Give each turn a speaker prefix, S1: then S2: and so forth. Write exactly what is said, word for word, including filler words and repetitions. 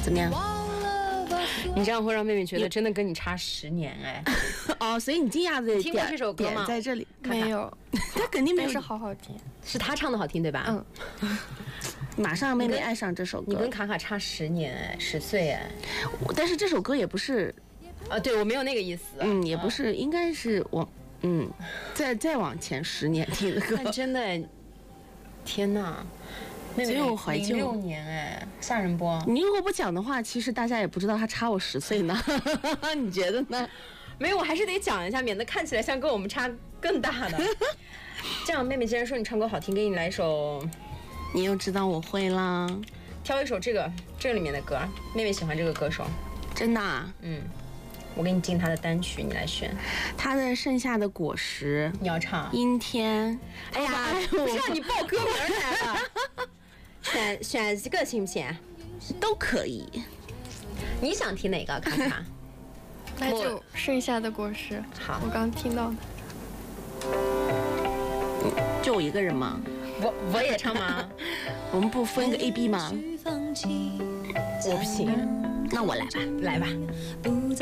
S1: 怎么样？
S2: 你这样会让妹妹觉得真的跟你差十年哎。
S1: 哦，所以你惊讶的
S2: 听过这首歌吗
S1: 点在这里，
S3: 没有，
S1: 他肯定没有，
S3: 但是好好听，
S2: 是他唱的好听对吧？
S3: 嗯。
S1: 马上妹妹爱上这首歌。
S2: 你跟卡卡差十年哎，十岁哎。
S1: 但是这首歌也不是，
S2: 啊，对我没有那个意思。
S1: 嗯，也不是，应该是往嗯，再再往前十年听的歌。
S2: 但真的，天哪！妹妹
S1: 所以我怀旧。
S2: 零六年哎，吓人不？
S1: 你如果不讲的话，其实大家也不知道他差我十岁呢。你觉得呢？
S2: 没有，我还是得讲一下，免得看起来像跟我们差更大的。这样，妹妹既然说你唱歌好听，给你来一首。
S1: 你又知道我会啦。
S2: 挑一首这个这个里面的歌，妹妹喜欢这个歌手。
S1: 真的啊？
S2: 嗯，我给你进他的单曲，你来选。
S1: 他的《盛夏的果实》，
S2: 你要唱。
S1: 阴天。
S2: 哎呀，不是让你报歌名来了。选选一个行不行？
S1: 都可以。
S2: 你想听哪个？看看。
S3: 那就剩下的果实。
S2: 好，
S3: 我刚听到的。
S1: 就我一个人吗？
S2: 我我也唱吗？
S1: 我们不分个 A B 吗？
S2: 我不行。
S1: 那我来吧，
S2: 来吧。